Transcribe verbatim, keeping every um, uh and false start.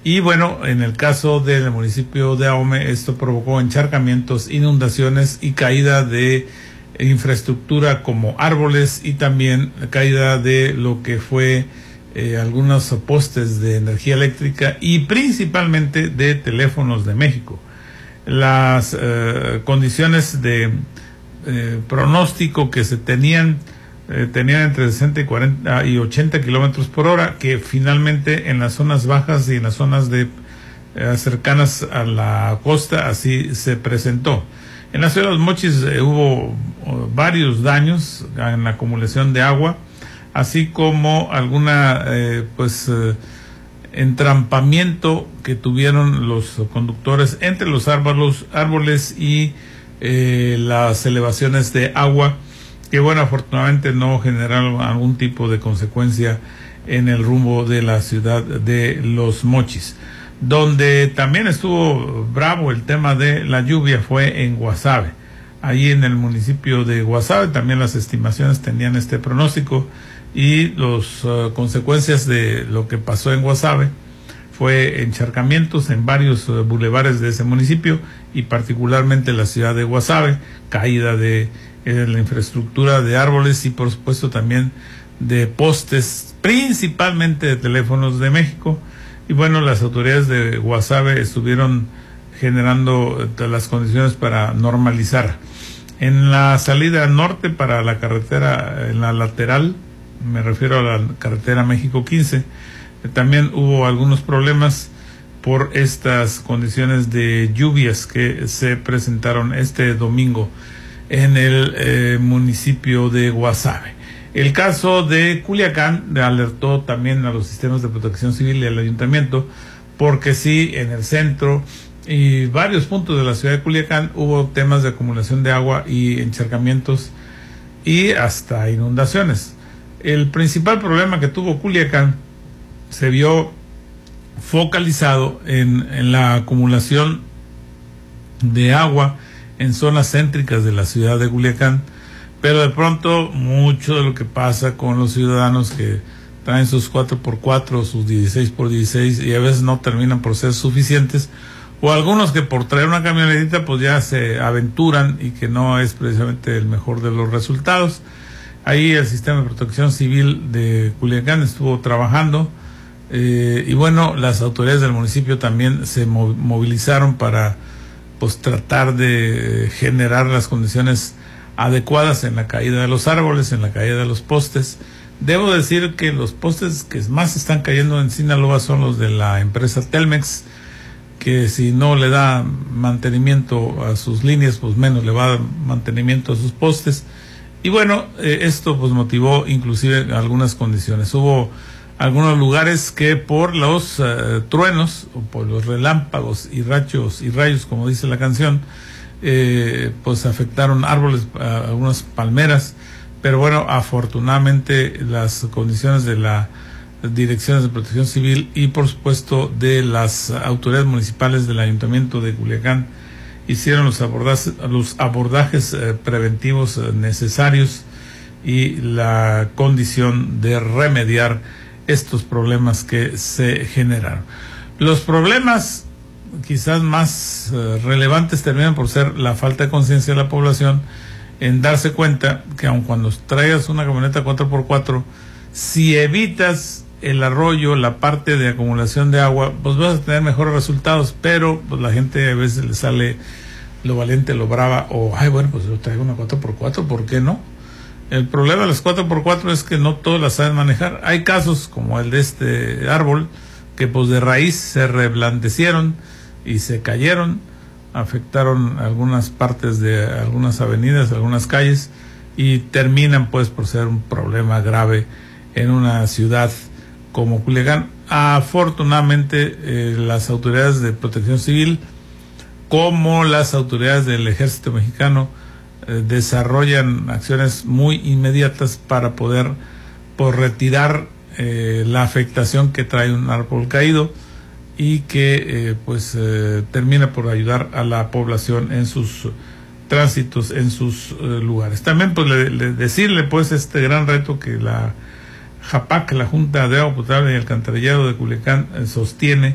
Y bueno, en el caso del municipio de Ahome, esto provocó encharcamientos, inundaciones y caída de infraestructura como árboles y también caída de lo que fue eh, algunos postes de energía eléctrica y principalmente de teléfonos de México. Las eh, condiciones de eh, pronóstico que se tenían eh, tenían entre sesenta y cuarenta y ochenta kilómetros por hora, que finalmente en las zonas bajas y en las zonas de eh, cercanas a la costa así se presentó. En la ciudad de Los Mochis eh, hubo uh, varios daños en la acumulación de agua, así como alguna eh, pues eh, entrampamiento que tuvieron los conductores entre los árboles, árboles y eh, las elevaciones de agua, que bueno, afortunadamente no generaron algún tipo de consecuencia en el rumbo de la ciudad de Los Mochis. Donde también estuvo bravo el tema de la lluvia fue en Guasave. Ahí en el municipio de Guasave también las estimaciones tenían este pronóstico y las uh, consecuencias de lo que pasó en Guasave fue encharcamientos en varios uh, bulevares de ese municipio y particularmente la ciudad de Guasave, caída de eh, la infraestructura de árboles y por supuesto también de postes, principalmente de teléfonos de México. Y bueno, las autoridades de Guasave estuvieron generando las condiciones para normalizar. En la salida norte para la carretera, en la lateral, me refiero a la carretera México quince, también hubo algunos problemas por estas condiciones de lluvias que se presentaron este domingo en el eh, municipio de Guasave. El caso de Culiacán alertó también a los sistemas de protección civil y al ayuntamiento, porque sí, en el centro y varios puntos de la ciudad de Culiacán hubo temas de acumulación de agua y encharcamientos y hasta inundaciones. El principal problema que tuvo Culiacán se vio focalizado en, en la acumulación de agua en zonas céntricas de la ciudad de Culiacán. Pero de pronto mucho de lo que pasa con los ciudadanos que traen sus cuatro por cuatro, sus dieciséis por dieciséis y a veces no terminan por ser suficientes, o algunos que por traer una camionetita pues ya se aventuran y que no es precisamente el mejor de los resultados. Ahí el sistema de protección civil de Culiacán estuvo trabajando eh, y bueno, las autoridades del municipio también se movilizaron para pues tratar de generar las condiciones adecuadas en la caída de los árboles, en la caída de los postes. Debo decir que los postes que más están cayendo en Sinaloa son los de la empresa Telmex, que si no le da mantenimiento a sus líneas, pues menos le va a dar mantenimiento a sus postes. Y bueno, eh, esto pues motivó inclusive algunas condiciones. Hubo algunos lugares que por los uh, truenos, o por los relámpagos y rayos, y rayos, como dice la canción, Eh, pues afectaron árboles, algunas palmeras, pero bueno, afortunadamente las condiciones de las direcciones de protección civil y por supuesto de las autoridades municipales del ayuntamiento de Culiacán hicieron los abordajes, los abordajes eh, preventivos eh, necesarios y la condición de remediar estos problemas que se generaron. Los problemas quizás más uh, relevantes terminan por ser la falta de conciencia de la población en darse cuenta que aun cuando traigas una camioneta cuatro por cuatro, si evitas el arroyo, la parte de acumulación de agua, pues vas a tener mejores resultados, pero pues la gente a veces le sale lo valiente, lo brava, o ay bueno, pues yo traigo una cuatro por cuatro, ¿por qué no? El problema de las cuatro por cuatro es que no todos las saben manejar. Hay casos como el de este árbol que pues de raíz se reblandecieron y se cayeron, afectaron algunas partes de algunas avenidas, algunas calles y terminan pues por ser un problema grave en una ciudad como Culiacán. Afortunadamente eh, las autoridades de protección civil como las autoridades del ejército mexicano eh, desarrollan acciones muy inmediatas para poder por retirar eh, la afectación que trae un árbol caído y que eh, pues eh, termina por ayudar a la población en sus tránsitos, en sus eh, lugares. También pues le, le decirle pues este gran reto que la JAPAC, la Junta de Agua Potable y Alcantarillado de Culiacán, eh, sostiene